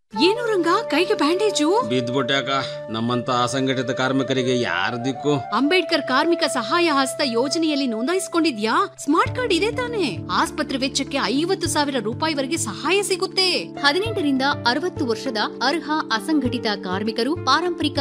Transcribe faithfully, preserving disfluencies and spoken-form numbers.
ಏನು ರಂಗ ಕೈಗೆ ಬ್ಯಾಂಡೇಜು? ಬಿದ್ದ್ಬಿಟ್ಯಾಕ. ನಮ್ಮಂತ ಅಸಂಘಟಿತ ಕಾರ್ಮಿಕರಿಗೆ ಯಾರ ದಿಕ್ಕು? ಅಂಬೇಡ್ಕರ್ ಕಾರ್ಮಿಕ ಸಹಾಯ ಹಸ್ತ ಯೋಜನೆಯಲ್ಲಿ ನೋಂದಾಯಿಸಿಕೊಂಡಿದ್ಯಾ? ಸ್ಮಾರ್ಟ್ ಕಾರ್ಡ್ ಇದೆ ತಾನೆ? ಆಸ್ಪತ್ರೆ ವೆಚ್ಚಕ್ಕೆ ಐವತ್ತು ಸಾವಿರ ರೂಪಾಯಿವರೆಗೆ ಸಹಾಯ ಸಿಗುತ್ತೆ. ಹದಿನೆಂಟರಿಂದ ಅರವತ್ತು ವರ್ಷದ ಅರ್ಹ ಅಸಂಘಟಿತ ಕಾರ್ಮಿಕರು, ಪಾರಂಪರಿಕ